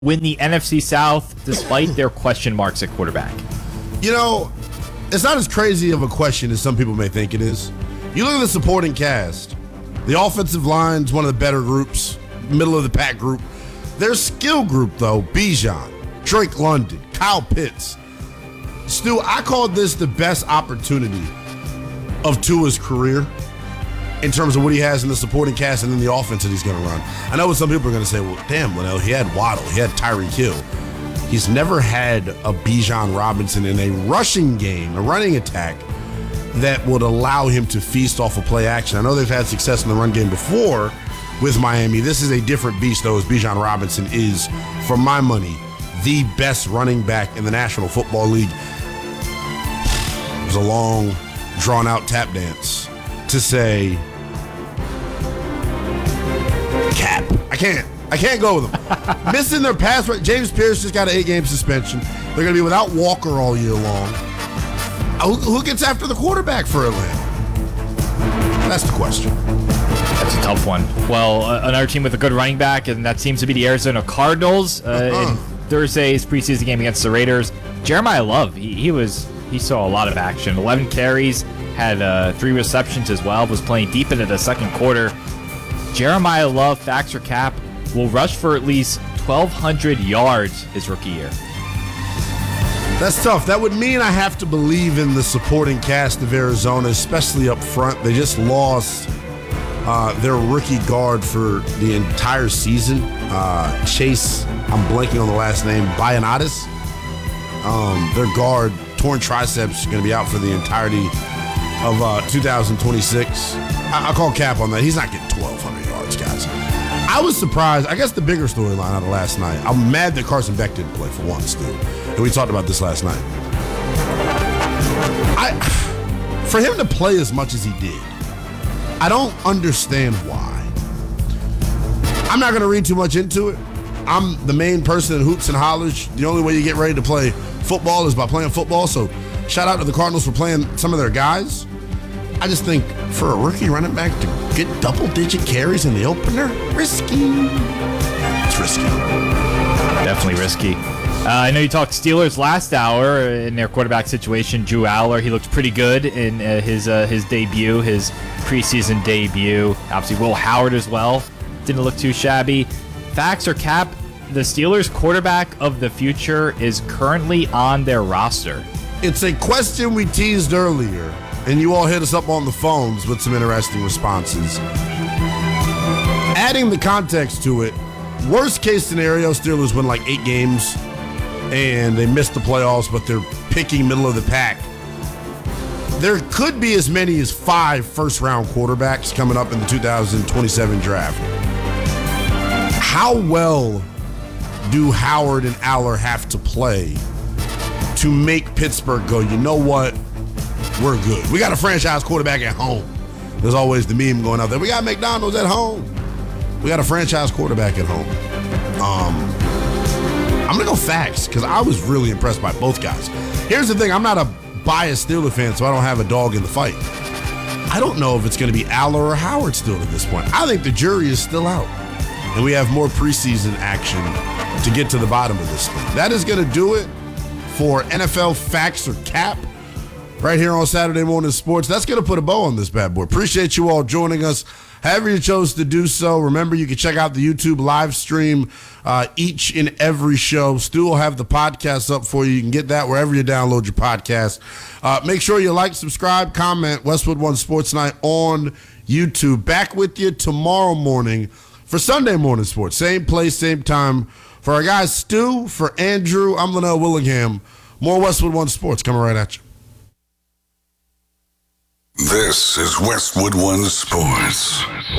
win the NFC South despite their question marks at quarterback? You know, it's not as crazy of a question as some people may think it is. You look at the supporting cast. The offensive line's one of the better groups, middle of the pack group. Their skill group, though, Bijan, Drake London, Kyle Pitts. Stu, I called this the best opportunity of Tua's career in terms of what he has in the supporting cast and then the offense that he's going to run. I know what some people are going to say, well, damn, Linnell, he had Waddle, he had Tyreek Hill. He's never had a Bijan Robinson in a rushing game, a running attack, that would allow him to feast off of play action. I know they've had success in the run game before with Miami. This is a different beast, though, as Bijan Robinson is, for my money, the best running back in the National Football League. It was a long, drawn-out tap dance to say, Cap. I can't go with them. Missing their pass rate. James Pierce just got an 8-game suspension. They're going to be without Walker all year long. Who gets after the quarterback for Atlanta? That's the question. That's a tough one. Well, another team with a good running back, and that seems to be the Arizona Cardinals. In Thursday's preseason game against the Raiders, Jeremiah Love, he saw a lot of action. 11 carries, had 3 receptions as well, was playing deep into the second quarter. Jeremiah Love, facts or cap, will rush for at least 1,200 yards his rookie year. That's tough. That would mean I have to believe in the supporting cast of Arizona, especially up front. They just lost their rookie guard for the entire season. Chase, I'm blanking on the last name, Bionatis. Their guard, torn triceps, going to be out for the entirety of 2026. I'll call cap on that. He's not getting 1,200 yards, guys. I was surprised. I guess the bigger storyline out of last night, I'm mad that Carson Beck didn't play for once, dude. And we talked about this last night. For him to play as much as he did, I don't understand why. I'm not going to read too much into it. I'm the main person that hoops and hollers. The only way you get ready to play football is by playing football. So shout out to the Cardinals for playing some of their guys. I just think for a rookie running back to get double-digit carries in the opener, risky. It's risky. Definitely risky. I know you talked Steelers last hour in their quarterback situation. Drew Aller, he looked pretty good in his debut, his preseason debut. Obviously, Will Howard as well. Didn't look too shabby. Facts or cap, the Steelers quarterback of the future is currently on their roster. It's a question we teased earlier, and you all hit us up on the phones with some interesting responses. Adding the context to it, worst case scenario, Steelers win like 8 games and they missed the playoffs, but they're picking middle of the pack. There could be as many as 5 first-round quarterbacks coming up in the 2027 draft. How well do Howard and Aller have to play to make Pittsburgh go, you know what, we're good. We got a franchise quarterback at home. There's always the meme going out there. We got McDonald's at home. We got a franchise quarterback at home. I'm going to go facts because I was really impressed by both guys. Here's the thing. I'm not a biased Steelers fan, so I don't have a dog in the fight. I don't know if it's going to be Aller or Howard still at this point. I think the jury is still out, and we have more preseason action to get to the bottom of this thing. That is going to do it for NFL Facts or Cap right here on Saturday Morning Sports. That's going to put a bow on this bad boy. Appreciate you all joining us. However you chose to do so, remember you can check out the YouTube live stream each and every show. Stu will have the podcast up for you. You can get that wherever you download your podcast. Make sure you like, subscribe, comment. Westwood One Sports Night on YouTube. Back with you tomorrow morning for Sunday Morning Sports. Same place, same time. For our guys Stu, for Andrew, I'm Linnell Willingham. More Westwood One Sports coming right at you. This is Westwood One Sports.